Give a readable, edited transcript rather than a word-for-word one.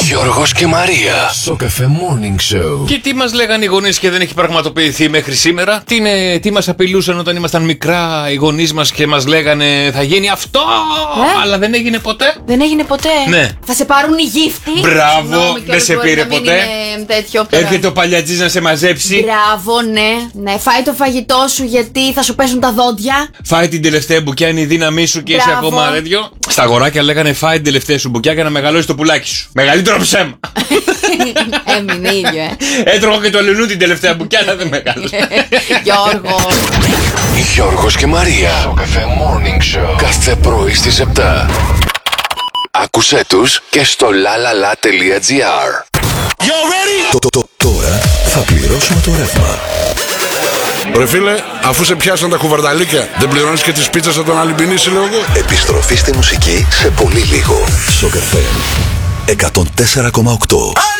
Γιώργος και Μαρία. Σοκαφέ Morning Show. Και τι μας λέγανε οι γονείς και δεν έχει πραγματοποιηθεί μέχρι σήμερα? Τι μας απειλούσαν όταν ήμασταν μικρά οι γονείς μας και μας λέγανε θα γίνει αυτό, αλλά δεν έγινε ποτέ. Δεν έγινε ποτέ. Ναι. Θα σε πάρουν οι γύφτοι. Μπράβο, δεν σε πήρε ποτέ. Έρχεται ο παλιατζής να σε μαζέψει. Μπράβο, ναι. Φάει το φαγητό σου γιατί θα σου πέσουν τα δόντια. Φάει την τελευταία μπουκιά, είναι η δύναμή σου και είσαι ακόμα τέτοιο. Στα αγοράκια λέγανε φάει την τελευταία σου μπουκιά για να μεγαλώσει το πουλάκι σου. Μεγαλύτερο ψέμα. Έμεινε ίδιο, Έτρωγα και το Λενού την τελευταία μπουκιά, αλλά δεν μεγάλωσε. Γιώργος και Μαρία. Σοκαφέ Morning Show. Κάθε πρωί στις 7. Άκουσέ τους και στο lalala.gr. Τώρα θα πληρώσουμε το ρεύμα. Ρε φίλε, αφού σε πιάσαν τα κουβαρνταλίκια, δεν πληρώνεις και τις πίτσες από τον Αλυμπινίση, λέω εγώ. Επιστροφή στη μουσική σε πολύ λίγο. Σοκαφέ 104,8.